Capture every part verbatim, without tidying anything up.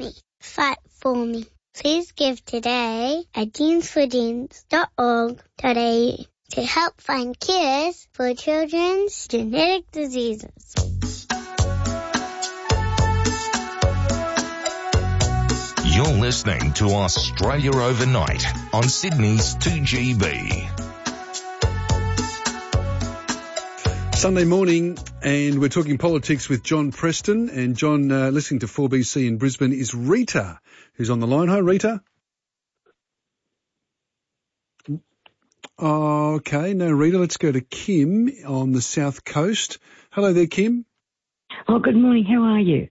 me. Fight for me. Please give today at deans for deans dot org dot a u to help find cures for children's genetic diseases. You're listening to Australia Overnight on Sydney's two G B. Sunday morning, and we're talking politics with John Preston. And John, uh, listening to four B C in Brisbane, is Rita, who's on the line. Hi, Rita. Okay, no, Rita. Let's go to Kim on the south coast. Hello there, Kim. Oh, good morning. How are you?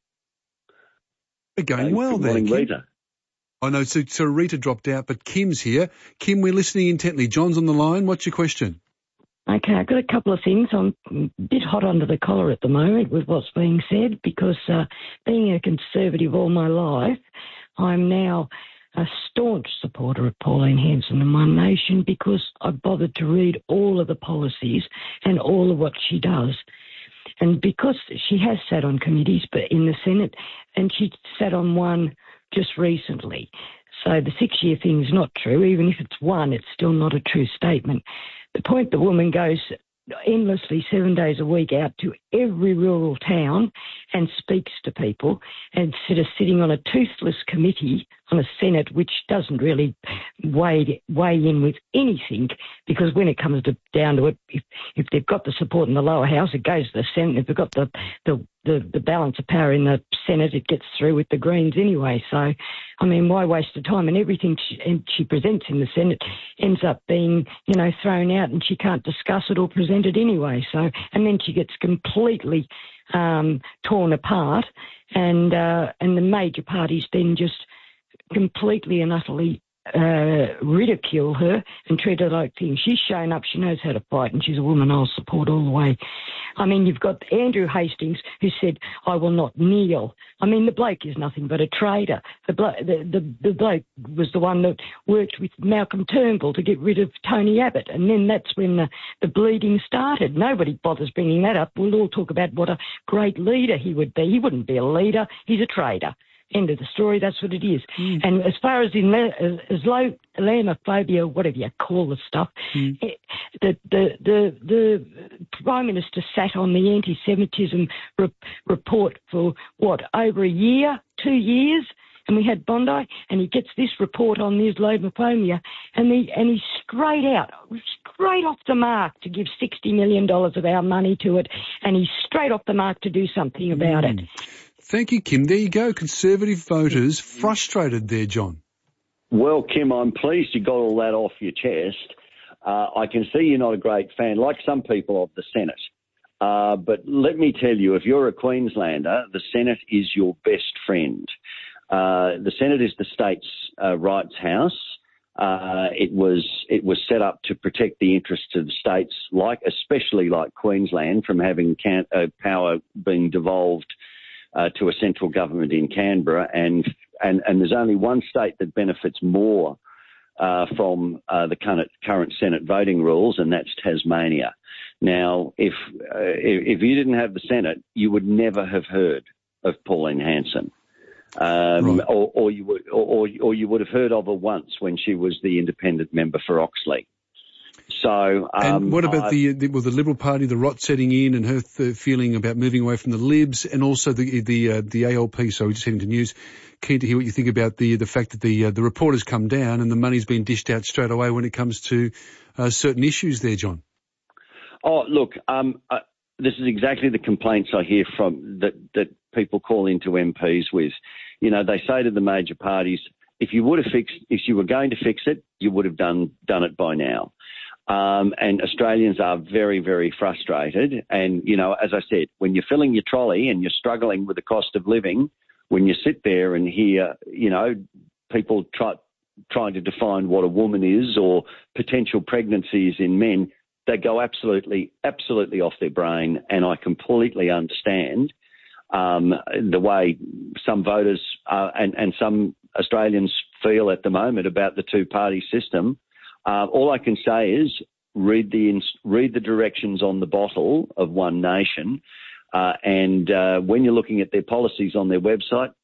We're going Hey, well good there, morning, Kim. Rita. I know, so, so Rita dropped out, but Kim's here. Kim, we're listening intently. John's on the line. What's your question? Okay, I've got a couple of things. I'm a bit hot under the collar at the moment with what's being said because uh, being a Conservative all my life, I'm now a staunch supporter of Pauline Hanson and One Nation because I bothered to read all of the policies and all of what she does. And because she has sat on committees but in the Senate, and she sat on one just recently. So the six-year thing is not true. Even if it's one, it's still not a true statement. The point the woman goes endlessly seven days a week out to every rural town and speaks to people instead of sitting on a toothless committee on a Senate which doesn't really weigh, weigh in with anything, because when it comes to, down to it, if, if they've got the support in the lower house, it goes to the Senate. If they've got the, the, the, the balance of power in the Senate, it gets through with the Greens anyway. So, I mean, why waste the time? And everything she, and she presents in the Senate ends up being, you know, thrown out, and she can't discuss it or present it anyway. So, and then she gets completely um, torn apart, and uh, and the major parties then just completely and utterly uh, ridicule her and treat her like things. She's shown up, she knows how to fight, and she's a woman I'll support all the way. I mean, you've got Andrew Hastings who said, I will not kneel. I mean, the bloke is nothing but a traitor. The, blo- the, the, the bloke was the one that worked with Malcolm Turnbull to get rid of Tony Abbott, and then that's when the, the bleeding started. Nobody bothers bringing that up. We'll all talk about what a great leader he would be. He wouldn't be a leader. He's a traitor. End of the story. That's what it is. Mm. And as far as in as low Islamophobia, whatever you call the stuff, mm. it, the, the the the Prime Minister sat on the anti-Semitism re- report for what, over a year, two years, and we had Bondi, and he gets this report on the Islamophobia, and he and he's straight out, straight off the mark to give sixty million dollars of our money to it, and he's straight off the mark to do something about mm. it. Thank you, Kim. There you go. Conservative voters frustrated there, John. Well, Kim, I'm pleased you got all that off your chest. Uh, I can see you're not a great fan, like some people, of the Senate. Uh, but let me tell you, if you're a Queenslander, the Senate is your best friend. Uh, the Senate is the state's uh, rights house. Uh, it was it was set up to protect the interests of the states, like especially like Queensland, from having can- uh, power being devolved Uh, to a central government in Canberra, and and, and there's only one state that benefits more uh, from uh, the current, current Senate voting rules, and that's Tasmania. Now, if, uh, if if you didn't have the Senate, you would never have heard of Pauline Hanson, um, right. or, or you would or, or you would have heard of her once when she was the independent member for Oxley. So, um, and what about I, the, the well, the Liberal Party, the rot setting in, and her th- feeling about moving away from the Libs, and also the the uh, the A L P? So we're just heading to news. Keen to hear what you think about the the fact that the uh, the report has come down and the money's been dished out straight away when it comes to uh, certain issues there, John. Oh, look, um, uh, this is exactly the complaints I hear from that that people call into M Ps with. You know, they say to the major parties, if you would have fixed, if you were going to fix it, you would have done done it by now. Um, and Australians are very, very frustrated. And, you know, as I said, when you're filling your trolley and you're struggling with the cost of living, when you sit there and hear, you know, people try, trying to define what a woman is or potential pregnancies in men, they go absolutely, absolutely off their brain. And I completely understand um, the way some voters uh, and, and some Australians feel at the moment about the two-party system. Uh, all I can say is read the read the directions on the bottle of One Nation, uh, and uh, when you're looking at their policies on their website,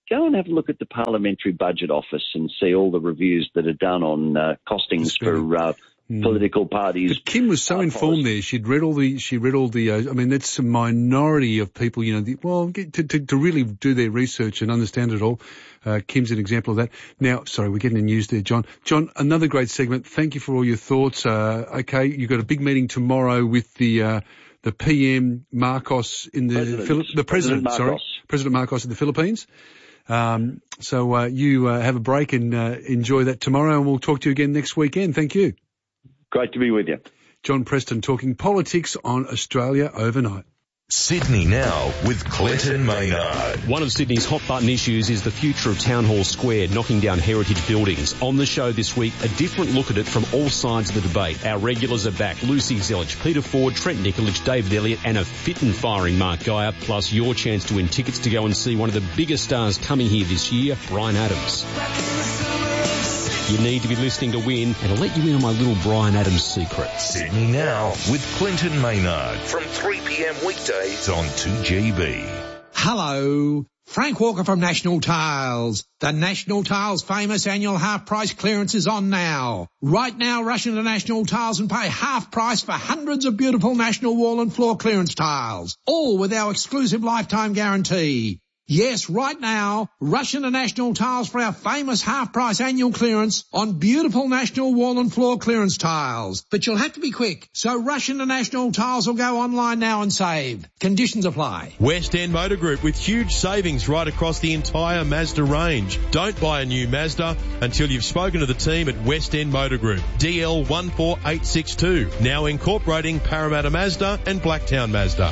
go and have a look at the Parliamentary Budget Office and see all the reviews that are done on uh, costings for uh, mm. political parties. But Kim was so uh, informed there. She'd read all the. She read all the. Uh, I mean, that's a minority of people. You know, the, well, to, to to really do their research and understand it all. Uh, Kim's an example of that. Now, sorry, we're getting the news there, John. John, another great segment. Thank you for all your thoughts. Uh, okay, you've got a big meeting tomorrow with the. Uh, The P M Marcos in the President, Phili- the president, President sorry, President Marcos in the Philippines. Um, so uh, you uh, have a break and uh, enjoy that tomorrow, and we'll talk to you again next weekend. Thank you. Great to be with you. John Preston talking politics on Australia Overnight. Sydney Now with Clinton Maynard. One of Sydney's hot button issues is the future of Town Hall Square, knocking down heritage buildings. On the show this week, a different look at it from all sides of the debate. Our regulars are back. Lucy Zelich, Peter Ford, Trent Nikolic, David Elliott and a fit and firing Mark Geyer, plus your chance to win tickets to go and see one of the biggest stars coming here this year, Bryan Adams. You need to be listening to win, and I'll let you in on my little Bryan Adams secret. Sydney Now with Clinton Maynard from three p.m. weekdays on two G B. Hello, Frank Walker from National Tiles. The National Tiles famous annual half price clearance is on now. Right now, rush into National Tiles and pay half price for hundreds of beautiful National wall and floor clearance tiles, all with our exclusive lifetime guarantee. Yes, right now, rush into National Tiles for our famous half-price annual clearance on beautiful National wall and floor clearance tiles. But you'll have to be quick, so rush into National Tiles or go online now and save. Conditions apply. West End Motor Group with huge savings right across the entire Mazda range. Don't buy a new Mazda until you've spoken to the team at West End Motor Group. D L one four eight six two, now incorporating Parramatta Mazda and Blacktown Mazda.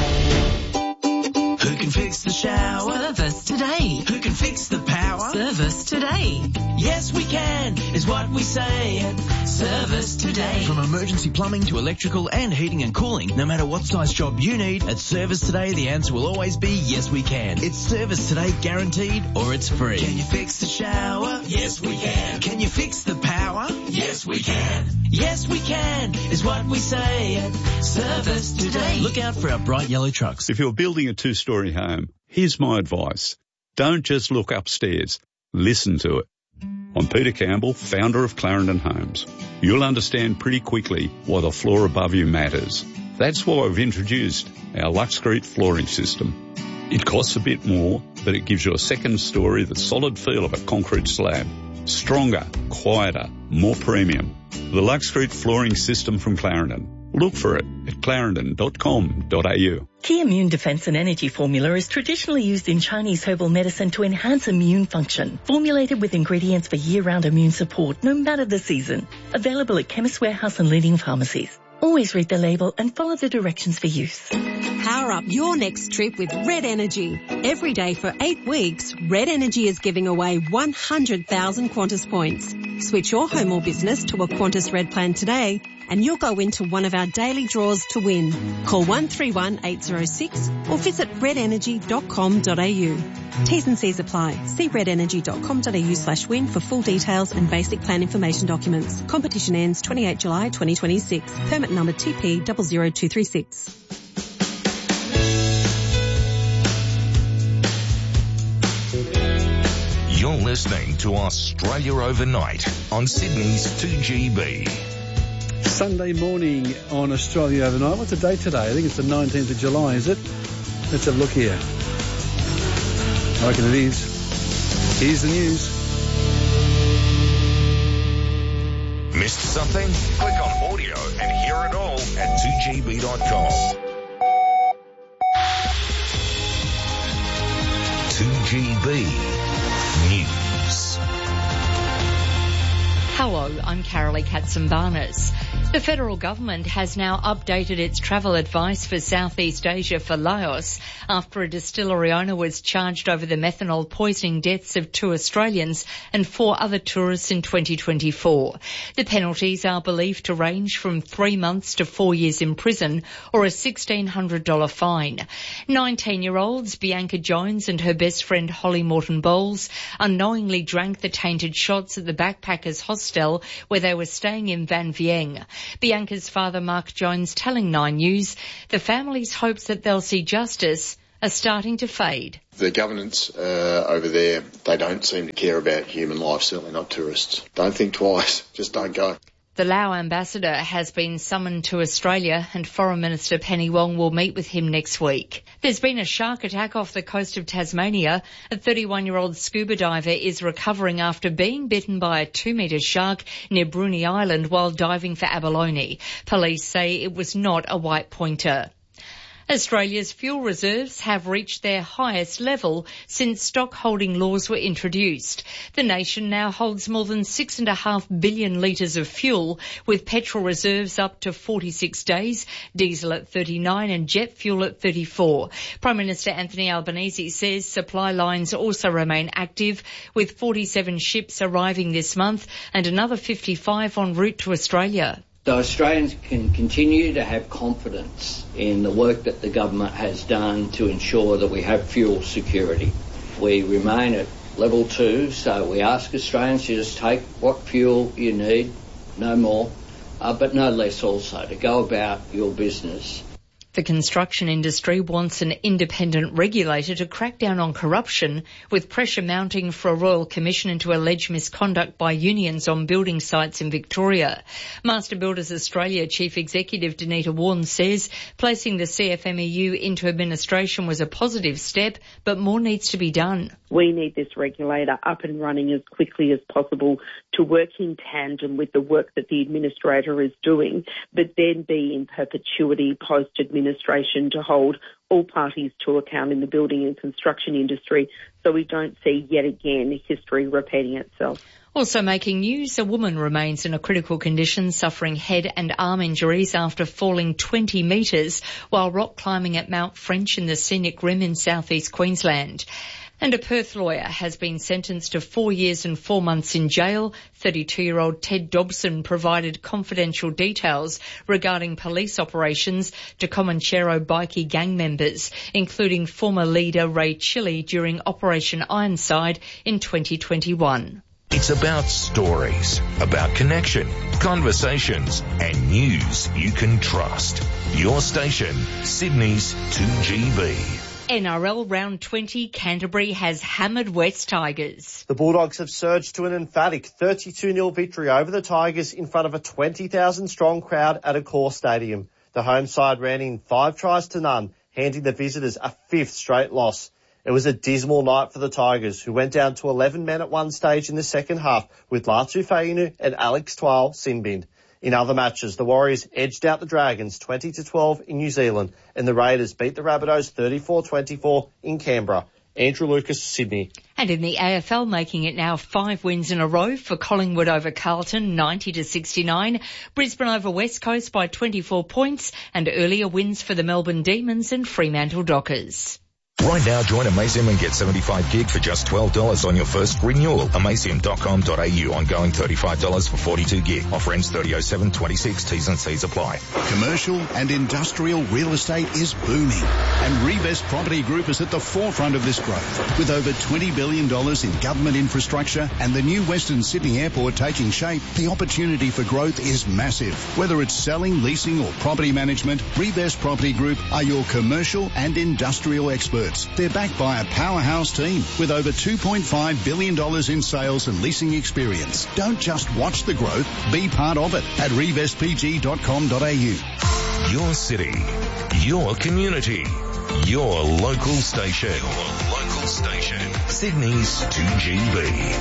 Who can fix the shower? Service today. Who can fix the power? Service today. Yes, we can, is what we say at Service Today. From emergency plumbing to electrical and heating and cooling, no matter what size job you need, at Service Today, the answer will always be yes, we can. It's Service Today guaranteed or it's free. Can you fix the shower? Yes, we can. Can you fix the power? Yes, we can. Yes, we can, is what we say at Service Today. Look out for our bright yellow trucks. If you're building a two-storey home, here's my advice. Don't just look upstairs. Listen to it. I'm Peter Campbell, founder of Clarendon Homes. You'll understand pretty quickly why the floor above you matters. That's why we've introduced our Luxcrete flooring system. It costs a bit more, but it gives you a second story, the solid feel of a concrete slab. Stronger, quieter, more premium. The Luxcrete flooring system from Clarendon. Look for it at clarendon dot com dot a u. Key Immune Defense and Energy Formula is traditionally used in Chinese herbal medicine to enhance immune function. Formulated with ingredients for year-round immune support, no matter the season. Available at Chemist Warehouse and leading pharmacies. Always read the label and follow the directions for use. Power up your next trip with Red Energy. Every day for eight weeks, Red Energy is giving away one hundred thousand Qantas points. Switch your home or business to a Qantas Red plan today and you'll go into one of our daily draws to win. Call one three one eight zero six or visit red energy dot com dot a u. T's and C's apply. See red energy dot com dot a u slash win for full details and basic plan information documents. Competition ends twenty-eighth of July twenty twenty-six. Permit number T P zero zero two three six. You're listening to Australia Overnight on Sydney's two G B. Sunday morning on Australia Overnight. What's the date today? I think it's the nineteenth of July, is it? Let's have a look here. I reckon it is. Here's the news. Missed something? Click on audio and hear it all at two G B dot com. two G B News. Hello, I'm Carolee Katsimbarnis. The federal government has now updated its travel advice for Southeast Asia for Laos after a distillery owner was charged over the methanol poisoning deaths of two Australians and four other tourists in twenty twenty-four. The penalties are believed to range from three months to four years in prison or a sixteen hundred dollars fine. nineteen-year-olds Bianca Jones and her best friend Holly Morton Bowles unknowingly drank the tainted shots at the backpackers hostel where they were staying in Van Vieng. Bianca's father, Mark Jones, telling Nine News, the family's hopes that they'll see justice are starting to fade. The governance uh, over there, they don't seem to care about human life, certainly not tourists. Don't think twice, just don't go. The Lao ambassador has been summoned to Australia and Foreign Minister Penny Wong will meet with him next week. There's been a shark attack off the coast of Tasmania. A thirty-one-year-old scuba diver is recovering after being bitten by a two-metre shark near Bruny Island while diving for abalone. Police say it was not a white pointer. Australia's fuel reserves have reached their highest level since stock holding laws were introduced. The nation now holds more than six and a half billion litres of fuel, with petrol reserves up to forty-six days, diesel at thirty-nine and jet fuel at thirty-four. Prime Minister Anthony Albanese says supply lines also remain active, with forty-seven ships arriving this month and another fifty-five en route to Australia. So Australians can continue to have confidence in the work that the government has done to ensure that we have fuel security. We remain at level two, so we ask Australians to just take what fuel you need, no more, uh, but no less also, to go about your business. The construction industry wants an independent regulator to crack down on corruption, with pressure mounting for a royal commission into alleged misconduct by unions on building sites in Victoria. Master Builders Australia Chief Executive Danita Warren says placing the C F M E U into administration was a positive step, but more needs to be done. We need this regulator up and running as quickly as possible to work in tandem with the work that the administrator is doing, but then be in perpetuity post-administration to hold all parties to account in the building and construction industry so we don't see yet again history repeating itself. Also making news, a woman remains in a critical condition suffering head and arm injuries after falling twenty metres while rock climbing at Mount French in the Scenic Rim in southeast Queensland. And a Perth lawyer has been sentenced to four years and four months in jail. thirty-two-year-old Ted Dobson provided confidential details regarding police operations to Comanchero bikie gang members, including former leader Ray Chili during Operation Ironside in twenty twenty-one. It's about stories, about connection, conversations, and news you can trust. Your station, Sydney's two G B. N R L Round twenty, Canterbury has hammered West Tigers. The Bulldogs have surged to an emphatic thirty-two nil victory over the Tigers in front of a twenty thousand strong crowd at Accor Stadium. The home side ran in five tries to none, handing the visitors a fifth straight loss. It was a dismal night for the Tigers, who went down to eleven men at one stage in the second half with Latu Fainu and Alex Twal Sinbind. In other matches, the Warriors edged out the Dragons twenty to twelve in New Zealand, and the Raiders beat the Rabbitohs thirty-four twenty-four in Canberra. Andrew Lucas, Sydney. And in the A F L, making it now five wins in a row for Collingwood over Carlton, ninety to sixty-nine. Brisbane over West Coast by twenty-four points, and earlier wins for the Melbourne Demons and Fremantle Dockers. Right now, join Amazium and get seventy-five gig for just twelve dollars on your first renewal. Amazium dot com dot a u, ongoing thirty-five dollars for forty-two gig. Offer ends thirty oh seven twenty-six. T's and C's apply. Commercial and industrial real estate is booming, and Revest Property Group is at the forefront of this growth. With over twenty billion dollars in government infrastructure and the new Western Sydney Airport taking shape, the opportunity for growth is massive. Whether it's selling, leasing or property management, Revest Property Group are your commercial and industrial experts. They're backed by a powerhouse team with over two point five billion dollars in sales and leasing experience. Don't just watch the growth, be part of it at revest p g dot com dot a u. Your city, your community, your local station. Your local station. Sydney's two G B.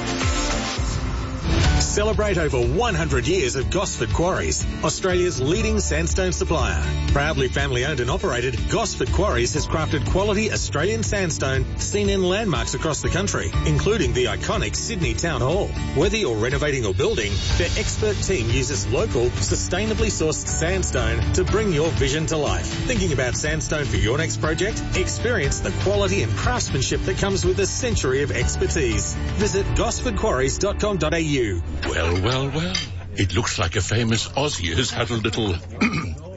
Celebrate over one hundred years of Gosford Quarries, Australia's leading sandstone supplier. Proudly family owned and operated, Gosford Quarries has crafted quality Australian sandstone seen in landmarks across the country, including the iconic Sydney Town Hall. Whether you're renovating or building, their expert team uses local, sustainably sourced sandstone to bring your vision to life. Thinking about sandstone for your next project? Experience the quality and craftsmanship that comes with a century of expertise. Visit gosford quarries dot com dot a u. Well, well, well. It looks like a famous Aussie has had a little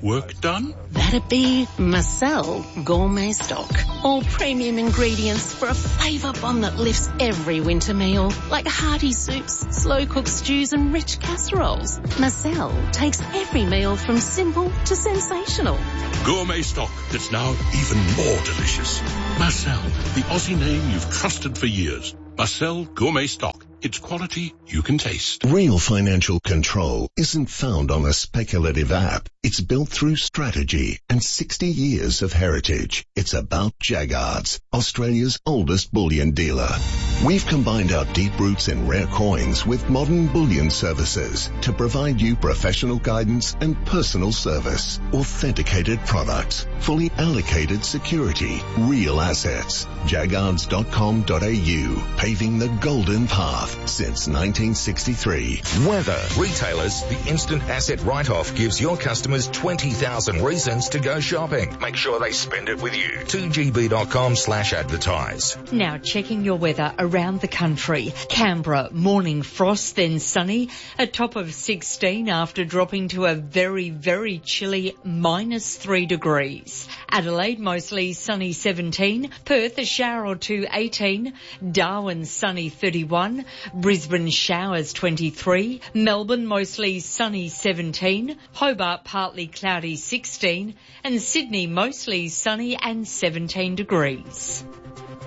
work done? That'd be Marcel Gourmet Stock. All premium ingredients for a flavour bomb that lifts every winter meal, like hearty soups, slow-cooked stews and rich casseroles. Marcel takes every meal from simple to sensational. Gourmet stock that's now even more delicious. Marcel, the Aussie name you've trusted for years. Marcel Gourmet Stock. It's quality you can taste. Real financial control isn't found on a speculative app. It's built through strategy and sixty years of heritage. It's about Jaggards, Australia's oldest bullion dealer. We've combined our deep roots in rare coins with modern bullion services to provide you professional guidance and personal service. Authenticated products, fully allocated security, real assets. jaggards dot com dot a u, paving the golden path since nineteen sixty-three. Weather. Retailers, the instant asset write-off gives your customers twenty thousand reasons to go shopping. Make sure they spend it with you. two g b dot com slash advertise. Now checking your weather around the country. Canberra, morning frost, then sunny. A top of sixteen after dropping to a very, very chilly minus three degrees. Adelaide, mostly sunny seventeen. Perth, a shower or two eighteen. Darwin, sunny thirty-one. Brisbane, showers twenty-three. Melbourne, mostly sunny seventeen. Hobart, partly cloudy sixteen. And Sydney, mostly sunny and seventeen degrees.